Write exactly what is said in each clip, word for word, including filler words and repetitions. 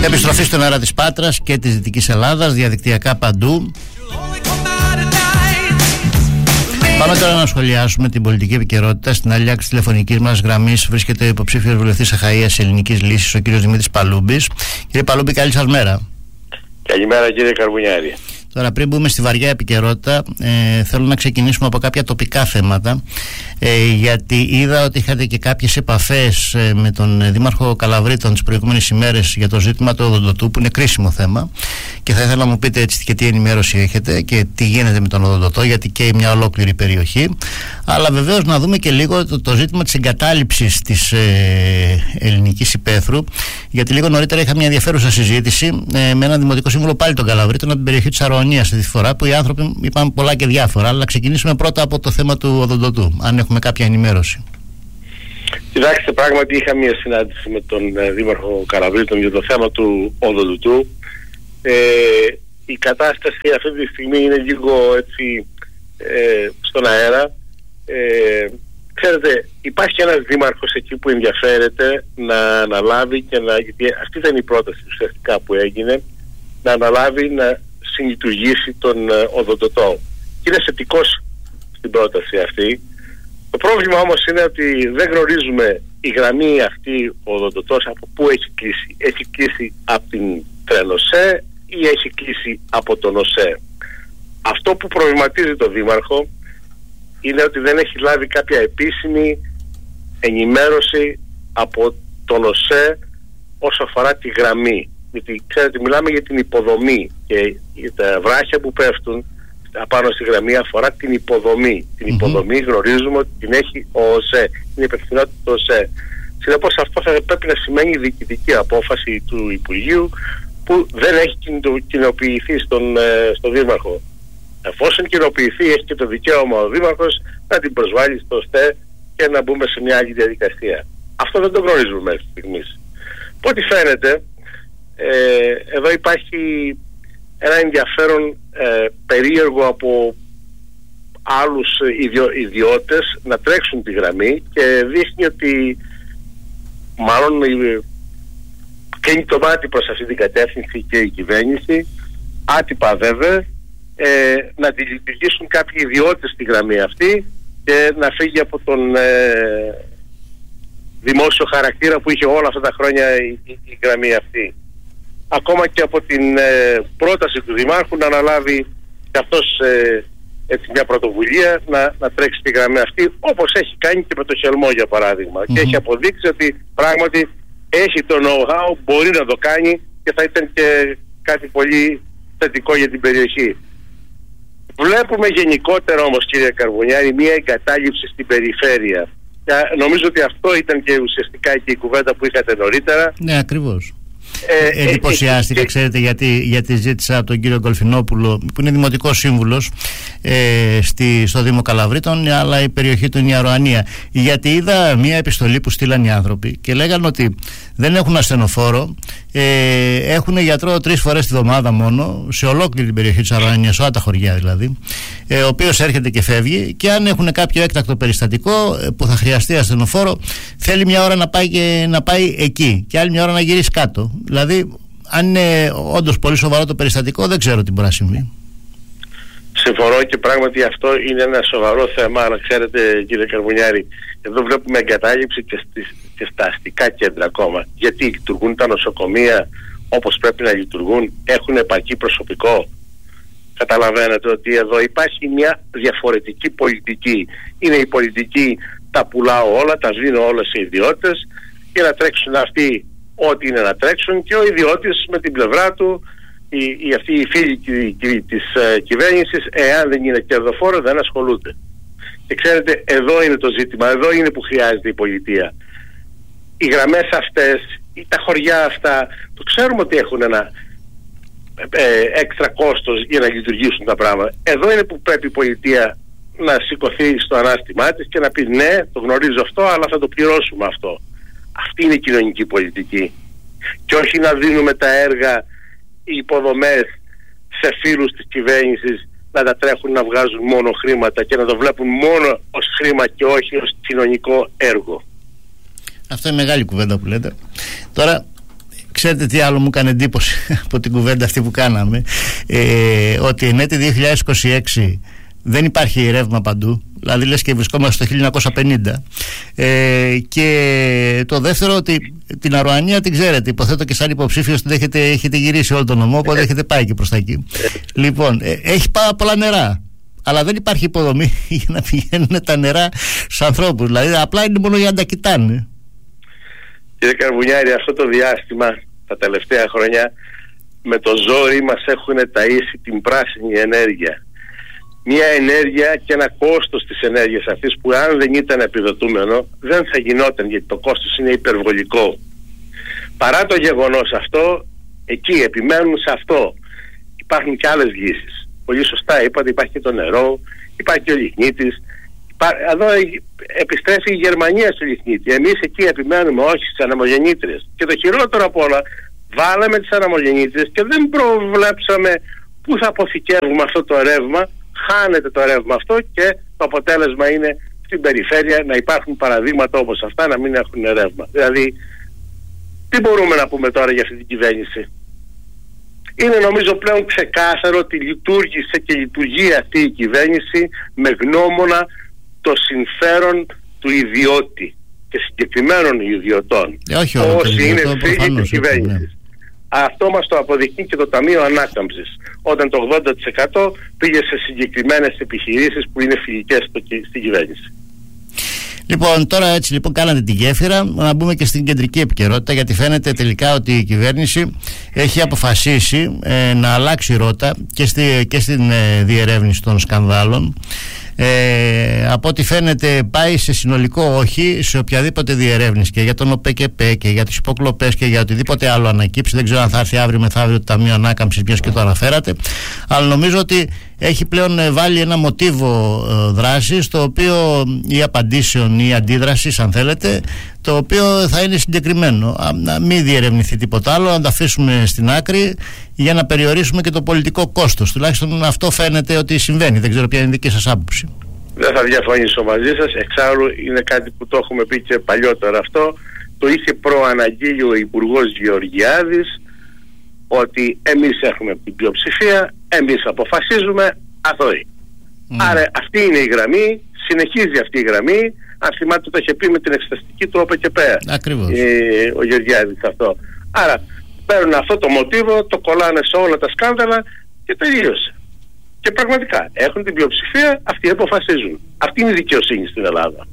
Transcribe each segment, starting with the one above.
Επιστροφή στον αέρα της Πάτρας και της Δυτικής Ελλάδας, διαδικτυακά παντού. Πάμε τώρα να σχολιάσουμε την πολιτική επικαιρότητα. Στην άλλη άκρη της τηλεφωνικής μας γραμμής βρίσκεται ο υποψήφιος βουλευτής Αχαΐας Ελληνικής Λύσης, ο κύριος Δημήτρης Παλούμπης. Κύριε Παλούμπη, καλή σας μέρα. Καλημέρα, κύριε Καρβουνιάρη. Τώρα, πριν μπούμε στη βαριά επικαιρότητα, ε, θέλω να ξεκινήσουμε από κάποια τοπικά θέματα, ε, γιατί είδα ότι είχατε και κάποιες επαφές ε, με τον Δήμαρχο Καλαβρίτων τις προηγούμενες ημέρες για το ζήτημα του Οδοντοτού, που είναι κρίσιμο θέμα, και θα ήθελα να μου πείτε έτσι και τι ενημέρωση έχετε και τι γίνεται με τον Οδοντοτό, γιατί καίει μια ολόκληρη περιοχή. Αλλά βεβαίως να δούμε και λίγο το, το ζήτημα της εγκατάλειψης της ε, ελληνικής υπαίθρου, γιατί λίγο νωρίτερα είχα μια ενδιαφέρουσα συζήτηση ε, με έναν δημοτικό σύμβουλο πάλι τον Καλαβρίτων από την περιοχή της Αρωνίας αυτή τη φορά, που οι άνθρωποι είπαν πολλά και διάφορα. Αλλά ξεκινήσουμε πρώτα από το θέμα του Οδοντοτού, αν έχουμε κάποια ενημέρωση. Κοιτάξτε, πράγματι είχα μια συνάντηση με τον ε, Δήμαρχο Καλαβρίτων για το θέμα του Οδοντοτού. Ε, η κατάσταση αυτή τη στιγμή είναι λίγο έτσι ε, στον αέρα. Ε, ξέρετε, υπάρχει ένας δήμαρχος εκεί που ενδιαφέρεται να αναλάβει και να, γιατί αυτή ήταν η πρόταση ουσιαστικά που έγινε, να αναλάβει να συνλειτουργήσει τον ε, Οδοντοτό. Και είναι θετικός στην πρόταση αυτή. Το πρόβλημα όμως είναι ότι δεν γνωρίζουμε η γραμμή αυτή ο Οδοντοτός από πού έχει κλείσει. Έχει κλείσει από την Τρένοσέ ή έχει κλείσει από τον ΟΣΕ. Αυτό που προβληματίζει τον Δήμαρχο είναι ότι δεν έχει λάβει κάποια επίσημη ενημέρωση από τον ΟΣΕ όσο αφορά τη γραμμή. Γιατί ξέρετε, μιλάμε για την υποδομή και τα βράχια που πέφτουν απάνω στη γραμμή αφορά την υποδομή. Την mm-hmm. υποδομή γνωρίζουμε ότι την έχει ο ΟΣΕ. Είναι υπευθυνότητα του ΟΣΕ. Συνεπώς αυτό θα πρέπει να σημαίνει διοικητική απόφαση του Υπουργείου που δεν έχει κοινοποιηθεί στον, στον Δήμαρχο. Εφόσον κοινοποιηθεί, έχει και το δικαίωμα ο Δήμαρχος να την προσβάλλει στο ΟΣΕ και να μπούμε σε μια άλλη διαδικασία. Αυτό δεν το γνωρίζουμε μέχρι στιγμής. Από ό,τι φαίνεται, ε, εδώ υπάρχει ένα ενδιαφέρον ε, περίεργο από άλλους ιδιο, ιδιώτες να τρέξουν τη γραμμή και δείχνει ότι μάλλον κλείνει το μάτι προς αυτή την κατεύθυνση και η κυβέρνηση, άτυπα βέβαια, ε, να τη λειτουργήσουν κάποιοι ιδιώτες στη γραμμή αυτή και να φύγει από τον ε, δημόσιο χαρακτήρα που είχε όλα αυτά τα χρόνια η, η, η γραμμή αυτή. Ακόμα και από την ε, πρόταση του Δημάρχου να αναλάβει και αυτός ε, έτσι μια πρωτοβουλία να, να τρέξει τη γραμμή αυτή, όπως έχει κάνει και με το Χελμό για παράδειγμα. Mm-hmm. Και έχει αποδείξει ότι πράγματι έχει το know-how, μπορεί να το κάνει και θα ήταν και κάτι πολύ θετικό για την περιοχή. Βλέπουμε γενικότερα όμως, κύριε Καρβουνιάρη, μια εγκατάλειψη στην περιφέρεια. Και νομίζω ότι αυτό ήταν και ουσιαστικά και η κουβέντα που είχατε νωρίτερα. Ναι, ακριβώς. Ε, Εντυπωσιάστηκα, ε, ε, ξέρετε, γιατί, γιατί ζήτησα από τον κύριο Γκολφινόπουλο, που είναι δημοτικός σύμβουλος ε, στη, στο Δήμο Καλαβρίτων, αλλά η περιοχή του είναι η Αρωανία. Γιατί είδα μια επιστολή που στείλαν οι άνθρωποι και λέγανε ότι δεν έχουν ασθενοφόρο, ε, έχουν γιατρό τρεις φορές τη βδομάδα μόνο, σε ολόκληρη την περιοχή της Αρωανίας, όλα τα χωριά δηλαδή, ε, ο οποίος έρχεται και φεύγει, και αν έχουν κάποιο έκτακτο περιστατικό ε, που θα χρειαστεί ασθενοφόρο, θέλει μια ώρα να πάει, και, να πάει εκεί και άλλη μια ώρα να γυρίσει κάτω. Δηλαδή, αν είναι όντως πολύ σοβαρό το περιστατικό, δεν ξέρω τι μπορεί να συμβεί. Συμφωνώ και πράγματι αυτό είναι ένα σοβαρό θέμα, αλλά ξέρετε, κύριε Καρβουνιάρη, εδώ βλέπουμε εγκατάλειψη και, στις, και στα αστικά κέντρα ακόμα. Γιατί λειτουργούν τα νοσοκομεία όπως πρέπει να λειτουργούν, έχουν επαρκή προσωπικό. Καταλαβαίνετε ότι εδώ υπάρχει μια διαφορετική πολιτική. Είναι η πολιτική, τα πουλάω όλα, τα δίνω όλα σε ιδιώτες και να τρέξουν αυτοί ό,τι είναι να τρέξουν, και ο ιδιώτης με την πλευρά του, οι, οι, αυτοί οι φίλοι της ε, κυβέρνησης, εάν δεν είναι κερδοφόρο, δεν ασχολούνται. Και ξέρετε, εδώ είναι το ζήτημα, εδώ είναι που χρειάζεται η πολιτεία. Οι γραμμές αυτές, ή τα χωριά αυτά, το ξέρουμε ότι έχουν ένα ε, έξτρα κόστος για να λειτουργήσουν τα πράγματα. Εδώ είναι που πρέπει η πολιτεία να σηκωθεί στο ανάστημά της και να πει ναι, το γνωρίζω αυτό, αλλά θα το πληρώσουμε αυτό. Αυτή είναι η κοινωνική πολιτική. Και όχι να δίνουμε τα έργα, οι υποδομές σε φίλους της κυβέρνησης να τα τρέχουν να βγάζουν μόνο χρήματα και να το βλέπουν μόνο ως χρήμα και όχι ως κοινωνικό έργο. Αυτό είναι μεγάλη κουβέντα που λέτε. Τώρα, Ξέρετε τι άλλο μου έκανε εντύπωση από την κουβέντα αυτή που κάναμε, ε, ότι εν έτη δύο χιλιάδες είκοσι έξι δεν υπάρχει ρεύμα παντού, δηλαδή λες και βρισκόμαστε στο χίλια εννιακόσια πενήντα, ε, και το δεύτερο ότι την Αρωανία την ξέρετε, υποθέτω και σαν υποψήφιος την έχετε, έχετε γυρίσει όλο τον νομό, οπότε έχετε πάει και προς τα εκεί. Λοιπόν, ε, έχει πάρα πολλά νερά, αλλά δεν υπάρχει υποδομή για να πηγαίνουν τα νερά στους ανθρώπους, δηλαδή απλά είναι μόνο για να τα κοιτάνε. Κύριε Καρβουνιάρη, αυτό το διάστημα, τα τελευταία χρόνια, με το ζόρι μας έχουν ταΐσει την πράσινη ενέργεια. Μια ενέργεια και ένα κόστος της ενέργειας αυτής που αν δεν ήταν επιδοτούμενο δεν θα γινόταν, γιατί το κόστος είναι υπερβολικό. Παρά το γεγονός αυτό, εκεί επιμένουν σε αυτό. Υπάρχουν και άλλες λύσεις. Πολύ σωστά είπατε, υπάρχει και το νερό, υπάρχει και ο λιχνίτης. Εδώ επιστρέφει η Γερμανία στο λιχνίτη. Εμείς εκεί επιμένουμε όχι στις αναμογεννήτριες. Και το χειρότερο απ' όλα, βάλαμε τις αναμογεννήτριες και δεν προβλέψαμε πού θα αποθηκεύουμε αυτό το ρεύμα. Χάνεται το ρεύμα αυτό και το αποτέλεσμα είναι στην περιφέρεια να υπάρχουν παραδείγματα όπως αυτά να μην έχουν ρεύμα. Δηλαδή, τι μπορούμε να πούμε τώρα για αυτή την κυβέρνηση? Είναι νομίζω πλέον ξεκάθαρο ότι λειτουργήσε και λειτουργεί αυτή η κυβέρνηση με γνώμονα το συμφέρον του ιδιώτη και συγκεκριμένων ιδιωτών. Ε, όχι όλο, όσοι είναι φίλοι της κυβέρνησης. Ναι. Αυτό μας το αποδεικνύει και το Ταμείο Ανάκαμψης, όταν το ογδόντα τοις εκατό πήγε σε συγκεκριμένες επιχειρήσεις που είναι φιλικές στην κυβέρνηση. Λοιπόν, τώρα έτσι λοιπόν κάνατε τη γέφυρα, να μπούμε και στην κεντρική επικαιρότητα, γιατί φαίνεται τελικά ότι η κυβέρνηση έχει αποφασίσει ε, να αλλάξει ρότα και, στη, και στην ε, διερεύνηση των σκανδάλων. Ε, από ό,τι φαίνεται πάει σε συνολικό όχι σε οποιαδήποτε διερεύνηση και για τον ΟΠΕΚΕΠΕ και για τις υποκλοπές και για οτιδήποτε άλλο ανακύψει. Δεν ξέρω αν θα έρθει αύριο μεθαύριο το Ταμείο Ανάκαμψης, μιας και το αναφέρατε, αλλά νομίζω ότι έχει πλέον βάλει ένα μοτίβο ε, δράσης, το οποίο ή απαντήσεων ή αντίδρασης αν θέλετε, το οποίο θα είναι συγκεκριμένο. Να μην διερευνηθεί τίποτα άλλο, να τα αφήσουμε στην άκρη για να περιορίσουμε και το πολιτικό κόστος. Τουλάχιστον αυτό φαίνεται ότι συμβαίνει. Δεν ξέρω ποια είναι η δική σας άποψη. Δεν θα διαφωνήσω μαζί σας. Εξάλλου είναι κάτι που το έχουμε πει και παλιότερα αυτό. Το είχε προαναγγείλει ο Υπουργός Γεωργιάδης, ότι εμείς έχουμε την πλειοψηφία, εμείς αποφασίζουμε, αθώοι. Mm. Άρα αυτή είναι η γραμμή, συνεχίζει αυτή η γραμμή. Αν θυμάται το είχε πει με την εξεταστική του ΟΠΕΚΕΠΕ. Ακριβώς. Ε, ο Γεωργιάδης αυτό. Άρα παίρνουν αυτό το μοτίβο, το κολλάνε σε όλα τα σκάνδαλα και τελείωσε. Και πραγματικά έχουν την πλειοψηφία, αυτοί αποφασίζουν. Αυτή είναι η δικαιοσύνη στην Ελλάδα.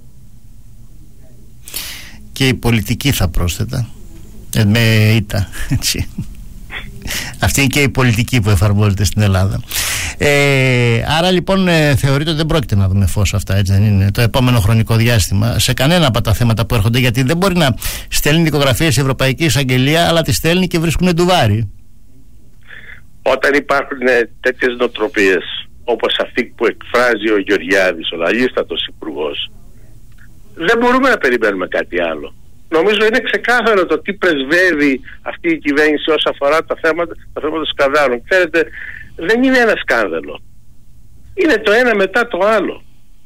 Και η πολιτική θα πρόσθετα. Ε, με ήττα, έτσι. Αυτή είναι και η πολιτική που εφαρμόζεται στην Ελλάδα. Ε, άρα λοιπόν ε, θεωρείτε ότι δεν πρόκειται να δούμε φως αυτά, έτσι δεν είναι, το επόμενο χρονικό διάστημα σε κανένα από τα θέματα που έρχονται, γιατί δεν μπορεί να στέλνει δικογραφίες η Ευρωπαϊκή Εισαγγελία, αλλά τη στέλνει και βρίσκουν ντουβάρι. Όταν υπάρχουν ε, τέτοιες νοοτροπίες όπως αυτή που εκφράζει ο Γεωργιάδης, ο λαλίστατος υπουργός, δεν μπορούμε να περιμένουμε κάτι άλλο. Νομίζω είναι ξεκάθαρο το τι πρεσβεύει αυτή η κυβέρνηση όσον αφορά τα θέματα, τα θέματα των σκανδάλων. Ξέρετε, δεν είναι ένα σκάνδαλο. Είναι το ένα μετά το άλλο.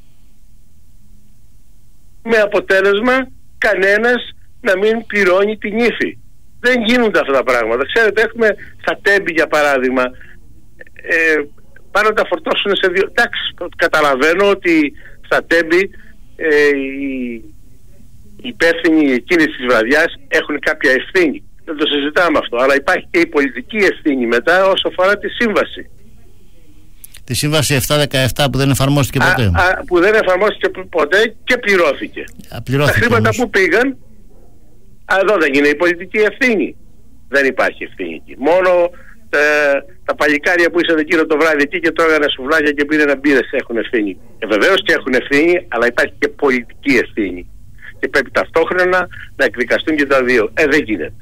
Με αποτέλεσμα κανένας να μην πληρώνει την ύφη. Δεν γίνονται αυτά τα πράγματα. Ξέρετε, έχουμε στα Τέμπη για παράδειγμα, ε, πάνε να τα φορτώσουν σε δύο. Εντάξει, καταλαβαίνω ότι στα Τέμπη ε, οι οι υπεύθυνοι εκείνης της βραδιάς έχουν κάποια ευθύνη. Δεν το συζητάμε αυτό. Αλλά υπάρχει και η πολιτική ευθύνη μετά όσο αφορά τη σύμβαση. Τη σύμβαση επτακόσια δεκαεπτά που δεν εφαρμόστηκε ποτέ. Α, α, που δεν εφαρμόστηκε ποτέ και πληρώθηκε. Α, πληρώθηκε τα χρήματα όμως που πήγαν, α, εδώ δεν είναι η πολιτική ευθύνη. Δεν υπάρχει ευθύνη εκεί. Μόνο ε, τα παλικάρια που ήσαν εκείνο το βράδυ εκεί και τρώγανε σουβλάκια και πήραν μπύρες έχουν ευθύνη. Ε, βεβαίως και έχουν ευθύνη, αλλά υπάρχει και πολιτική ευθύνη. Και πρέπει ταυτόχρονα να εκδικαστούν και τα δύο. Ε, δεν γίνεται.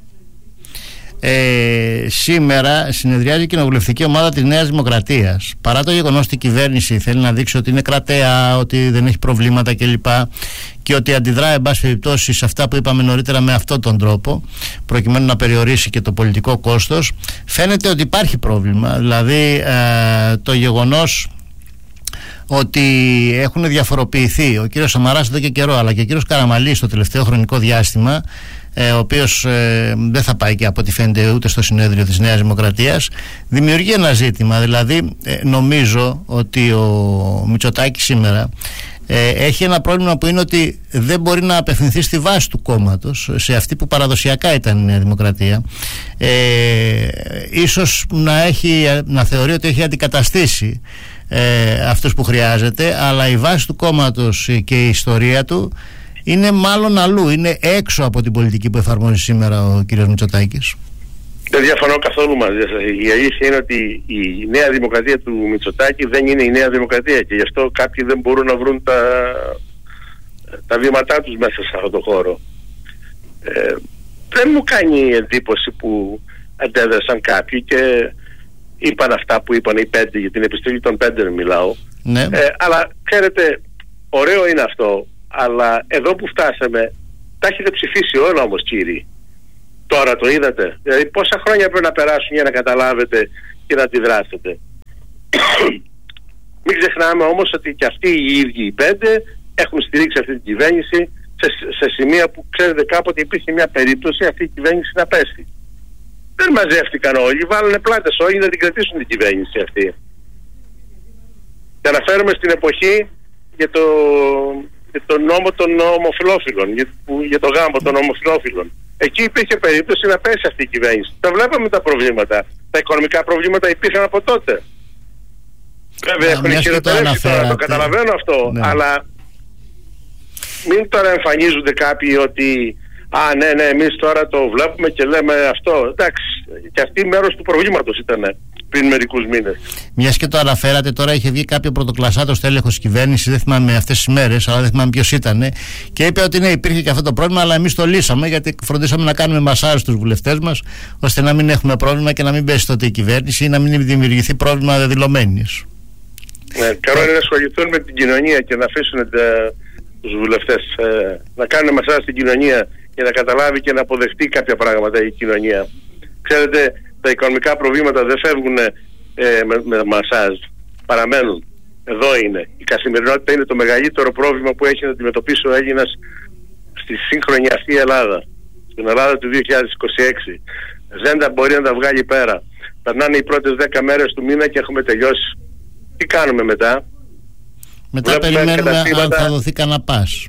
Ε, σήμερα συνεδριάζει η κοινοβουλευτική ομάδα της Νέας Δημοκρατίας. Παρά το γεγονός ότι η κυβέρνηση θέλει να δείξει ότι είναι κρατέα, ότι δεν έχει προβλήματα κλπ. Και ότι αντιδρά, εν πάση περιπτώσει, σε αυτά που είπαμε νωρίτερα με αυτόν τον τρόπο, προκειμένου να περιορίσει και το πολιτικό κόστος, φαίνεται ότι υπάρχει πρόβλημα. Δηλαδή, ε, το γεγονός ότι έχουν διαφοροποιηθεί ο κύριος Σαμαράς εδώ και καιρό, αλλά και ο κύριος Καραμανλής στο τελευταίο χρονικό διάστημα, ε, ο οποίος ε, δεν θα πάει και από ό,τι φαίνεται ούτε στο συνέδριο της Νέας Δημοκρατίας, δημιουργεί ένα ζήτημα. Δηλαδή ε, νομίζω ότι ο Μητσοτάκης σήμερα ε, έχει ένα πρόβλημα που είναι ότι δεν μπορεί να απευθυνθεί στη βάση του κόμματος, σε αυτή που παραδοσιακά ήταν η Νέα Δημοκρατία. ε, ίσως να, έχει, να θεωρεί ότι έχει αντικαταστήσει ε, αυτούς που χρειάζεται, αλλά η βάση του κόμματος και η ιστορία του είναι μάλλον αλλού, είναι έξω από την πολιτική που εφαρμόζει σήμερα ο κύριος Μητσοτάκης. Δεν διαφωνώ καθόλου μαζί σας. Η αλήθεια είναι ότι η Νέα Δημοκρατία του Μητσοτάκη δεν είναι η Νέα Δημοκρατία και γι' αυτό κάποιοι δεν μπορούν να βρουν τα, τα βήματά τους μέσα σε αυτόν τον χώρο. Ε, δεν μου κάνει εντύπωση που αντέδρασαν κάποιοι και είπαν αυτά που είπαν οι πέντε, για την επιστροφή των πέντε μιλάω. Ναι. Ε, αλλά ξέρετε, ωραίο είναι αυτό, αλλά εδώ που φτάσαμε τα έχετε ψηφίσει όλα όμως, κύριοι. Τώρα το είδατε. Δηλαδή πόσα χρόνια πρέπει να περάσουν για να καταλάβετε και να αντιδράσετε. Μην ξεχνάμε όμως ότι και αυτοί οι ίδιοι οι πέντε έχουν στηρίξει αυτή την κυβέρνηση σε, σε σημεία που ξέρετε κάποτε υπήρχε μια περίπτωση αυτή η κυβέρνηση να πέσει. Δεν μαζεύτηκαν όλοι, βάλανε πλάτες όλοι να την κρατήσουν την κυβέρνηση αυτή. Και αναφέρομαι στην εποχή για το, για το νόμο των ομοφυλόφιλων, για, για το γάμο των ομοφυλόφιλων. Εκεί υπήρχε περίπτωση να πέσει αυτή η κυβέρνηση. Τα βλέπαμε τα προβλήματα. Τα οικονομικά προβλήματα υπήρχαν από τότε. Βέβαια έχουν χειροτερεύσει τώρα, το καταλαβαίνω αυτό. Ναι. Αλλά μην τώρα εμφανίζονται κάποιοι ότι α, ναι, ναι, εμείς τώρα το βλέπουμε και λέμε αυτό. Εντάξει, και αυτή μέρος του προβλήματος ήταν πριν μερικούς μήνες. Μιας και το αναφέρατε, τώρα είχε βγει κάποιο πρωτοκλασσάτο στέλεχος της κυβέρνησης, δεν θυμάμαι αυτές τις μέρες, αλλά δεν θυμάμαι ποιος ήταν, και είπε ότι ναι, υπήρχε και αυτό το πρόβλημα, αλλά εμείς το λύσαμε γιατί φροντίσαμε να κάνουμε μασάζ στους βουλευτές μας, ώστε να μην έχουμε πρόβλημα και να μην πέσει τότε η κυβέρνηση ή να μην δημιουργηθεί πρόβλημα δεδηλωμένης. Ναι, καλό είναι να ασχοληθούν με την κοινωνία και να αφήσουν τους βουλευτές ε, να κάνουν μασάζ στην κοινωνία για να καταλάβει και να αποδεχτεί κάποια πράγματα η κοινωνία. Ξέρετε, τα οικονομικά προβλήματα δεν φεύγουν ε, με, με μασάζ, παραμένουν. Εδώ είναι. Η καθημερινότητα είναι το μεγαλύτερο πρόβλημα που έχει να αντιμετωπίσει ο Έλληνας στη σύγχρονη αυτή Ελλάδα. Στην Ελλάδα του δύο χιλιάδες είκοσι έξι. Δεν τα μπορεί να τα βγάλει πέρα. Περνάνε οι πρώτες δέκα μέρες του μήνα και έχουμε τελειώσει. Τι κάνουμε μετά? Μετά περιμένουμε αν θα δοθεί κανένα πας.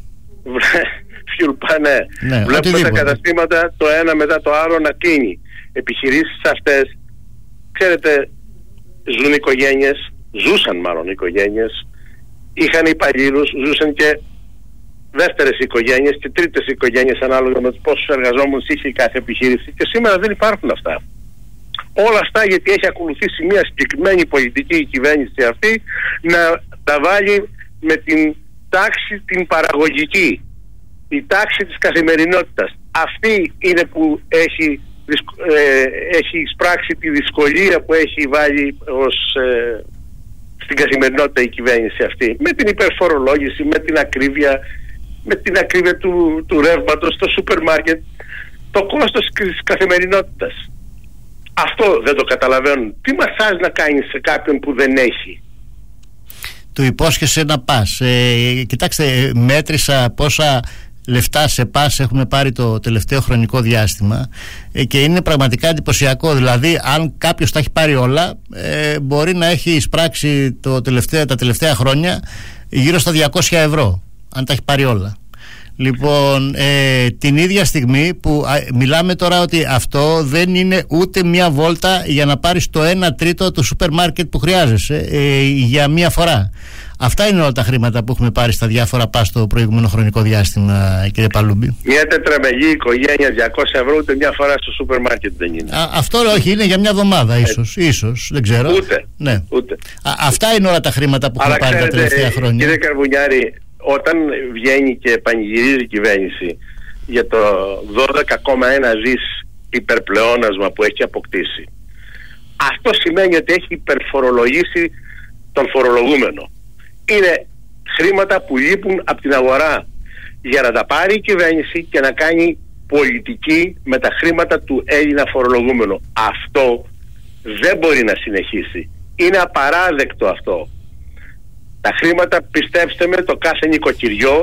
Φιουλπά, ναι. ναι. Βλέπουμε οτιδήποτε. Τα καταστήματα το ένα μετά το άλλο να κλείνει. Επιχειρήσεις αυτές, ξέρετε, ζουν οικογένειες, ζούσαν μάλλον οικογένειες, είχαν υπαλλήλους, ζούσαν και δεύτερες οικογένειες και τρίτες οικογένειες ανάλογα με τους πόσους εργαζόμενους είχε η κάθε επιχείρηση, και σήμερα δεν υπάρχουν αυτά. Όλα αυτά γιατί έχει ακολουθήσει μια συγκεκριμένη πολιτική η κυβέρνηση αυτή να τα βάλει με την τάξη την παραγωγική, η τάξη της καθημερινότητας. Αυτή είναι που έχει Ε, έχει εισπράξει τη δυσκολία που έχει βάλει ως, ε, στην καθημερινότητα η κυβέρνηση αυτή, με την υπερφορολόγηση, με την ακρίβεια με την ακρίβεια του, του ρεύματος στο σούπερ μάρκετ, το κόστος της καθημερινότητας. Αυτό δεν το καταλαβαίνουν. Τι μασάζ να κάνει σε κάποιον που δεν έχει? Του υπόσχεσαι να πας. ε, Κοιτάξτε, μέτρησα πόσα λεφτά σε πας έχουμε πάρει το τελευταίο χρονικό διάστημα ε, και είναι πραγματικά εντυπωσιακό. Δηλαδή αν κάποιος τα έχει πάρει όλα, ε, μπορεί να έχει εισπράξει το τελευταίο, τα τελευταία χρόνια γύρω στα διακόσια ευρώ, αν τα έχει πάρει όλα. Λοιπόν, ε, την ίδια στιγμή που α, μιλάμε τώρα ότι αυτό δεν είναι ούτε μια βόλτα για να πάρεις το ένα τρίτο του σούπερ μάρκετ που χρειάζεσαι ε, για μια φορά. Αυτά είναι όλα τα χρήματα που έχουμε πάρει στα διάφορα πας στο προηγούμενο χρονικό διάστημα, κύριε Παλούμπη. Μια τετραμελή οικογένεια διακόσια ευρώ ούτε μια φορά στο σούπερ μάρκετ δεν είναι. Α, αυτό όχι, είναι για μια εβδομάδα ίσως, ε, ίσως, δεν ξέρω. Ούτε, ναι. ούτε. Α, αυτά είναι όλα τα χρήματα που έχουμε πάρει τα τελευταία χρόνια. Κύριε Καρβουνιάρη, όταν βγαίνει και πανηγυρίζει η κυβέρνηση για το δώδεκα κόμμα ένα δις υπερπλεόνασμα που έχει αποκτήσει, αυτό σημαίνει ότι έχει υπερφορολογήσει τον φορολογούμενο. Είναι χρήματα που λείπουν από την αγορά για να τα πάρει η κυβέρνηση και να κάνει πολιτική με τα χρήματα του Έλληνα φορολογούμενου. Αυτό δεν μπορεί να συνεχίσει. Είναι απαράδεκτο αυτό. Τα χρήματα, πιστέψτε με, το κάθε νοικοκυριό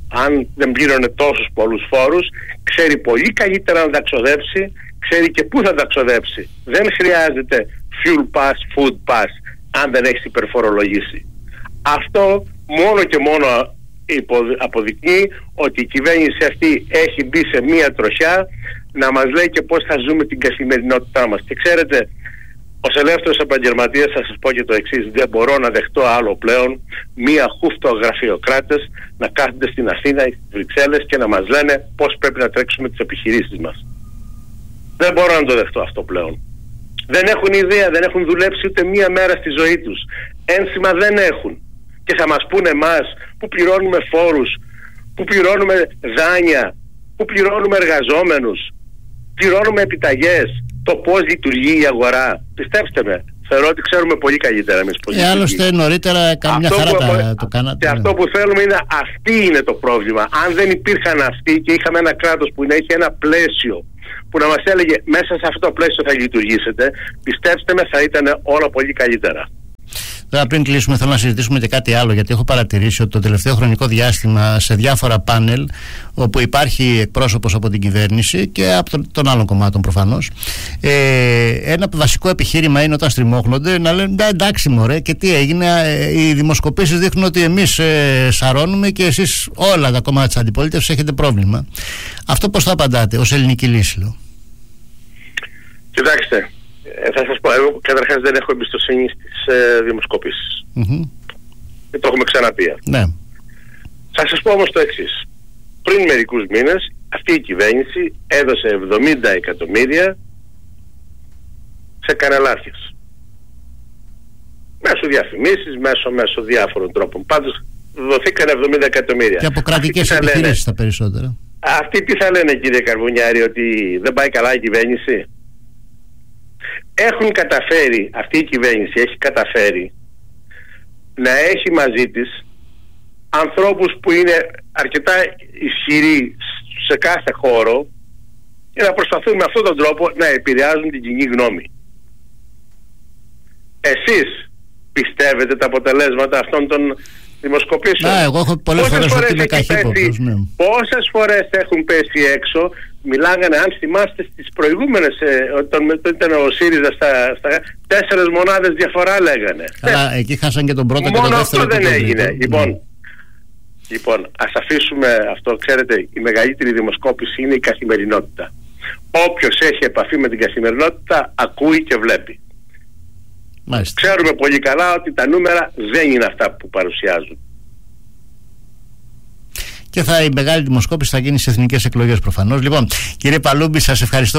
αν δεν πλήρωνε τόσους πολλούς φόρους, ξέρει πολύ καλύτερα να τα ξοδέψει, ξέρει και πού θα τα ξοδέψει. Δεν χρειάζεται fuel pass, food pass, αν δεν έχεις υπερφορολογήσει. Αυτό μόνο και μόνο αποδεικνύει ότι η κυβέρνηση αυτή έχει μπει σε μία τροχιά να μας λέει και πώς θα ζούμε την καθημερινότητά μας. Και ξέρετε, ως ελεύθερος επαγγελματίας θα σας πω και το εξής: δεν μπορώ να δεχτώ άλλο πλέον μία χούφτο γραφειοκράτες να κάθονται στην Αθήνα ή στις Βρυξέλλες και να μας λένε πώς πρέπει να τρέξουμε τις επιχειρήσεις μας. Δεν μπορώ να το δεχτώ αυτό πλέον. Δεν έχουν ιδέα, δεν έχουν δουλέψει ούτε μία μέρα στη ζωή τους. Ένσημα δεν έχουν. Και θα μας πούνε εμάς που πληρώνουμε φόρους, που πληρώνουμε δάνεια, που πληρώνουμε εργαζόμενους, πληρώνουμε επιταγές, το πώς λειτουργεί η αγορά. Πιστέψτε με, θεωρώ ότι ξέρουμε πολύ καλύτερα εμείς πώς ε, λειτουργεί. Άλλωστε νωρίτερα καμιά χαρά τα, το κάνατε. Και αυτό που θέλουμε είναι, αυτή είναι το πρόβλημα. Αν δεν υπήρχαν αυτοί και είχαμε ένα κράτος που να είχε ένα πλαίσιο που να μας έλεγε μέσα σε αυτό το πλαίσιο θα λειτουργήσετε, πιστέψτε με, θα ήταν όλα πολύ καλύτερα. Τώρα, πριν κλείσουμε, θέλω να συζητήσουμε και κάτι άλλο, γιατί έχω παρατηρήσει ότι το τελευταίο χρονικό διάστημα σε διάφορα πάνελ όπου υπάρχει εκπρόσωπος από την κυβέρνηση και από τον, των άλλων κομμάτων προφανώς, ε, ένα βασικό επιχείρημα είναι όταν στριμώχνονται να λένε εντάξει μωρέ, και τι έγινε, ε, οι δημοσκοπήσεις δείχνουν ότι εμείς ε, σαρώνουμε και εσείς όλα τα κομμάτια της αντιπολίτευσης έχετε πρόβλημα. Αυτό πώς θα απαντάτε ως ελληνική λύση, λέω? Κοιτάξτε, θα σας πω, εγώ καταρχάς δεν έχω εμπιστοσύνη στις ε, δημοσκοπήσεις. Mm-hmm. Και το έχουμε ξαναπεί. Ναι. Θα σας πω όμως το εξής. Πριν μερικούς μήνες αυτή η κυβέρνηση έδωσε εβδομήντα εκατομμύρια σε κανελάρχες. Μέσω διαφημίσεις, μέσω, μέσω διάφορων τρόπων. Πάντως δοθήκαν εβδομήντα εκατομμύρια. Και από κρατικές επιχειρήσεις τα περισσότερα. Αυτοί τι θα λένε, κύριε Καρβουνιάρη, ότι δεν πάει καλά η κυβέρνηση? Έχουν καταφέρει, αυτή η κυβέρνηση έχει καταφέρει να έχει μαζί της ανθρώπους που είναι αρκετά ισχυροί σε κάθε χώρο και να προσπαθούν με αυτόν τον τρόπο να επηρεάζουν την κοινή γνώμη. Εσείς πιστεύετε τα αποτελέσματα αυτών των δημοσκοπήσεων? Ναι, εγώ έχω πολλές φορές, φορές ότι είμαι καχύποπτος. Ναι. Πόσες φορές έχουν πέσει έξω? Μιλάγανε, αν θυμάστε, στις προηγούμενες, ε, όταν ήταν ο ΣΥΡΙΖΑ στα, στα τέσσερες μονάδες διαφορά λέγανε. Αλλά εκεί χάσαν και τον πρώτο και τον δεύτερο. Μόνο αυτό δεν έγινε. Ναι. Λοιπόν, λοιπόν, ας αφήσουμε αυτό. Ξέρετε, η μεγαλύτερη δημοσκόπηση είναι η καθημερινότητα. Όποιος έχει επαφή με την καθημερινότητα ακούει και βλέπει. Μάλιστα. Ξέρουμε πολύ καλά ότι τα νούμερα δεν είναι αυτά που παρουσιάζουν. Και θα, η μεγάλη δημοσκόπηση θα γίνει στις εθνικές εκλογές προφανώς. Λοιπόν, κύριε Παλούμπη, σας ευχαριστώ.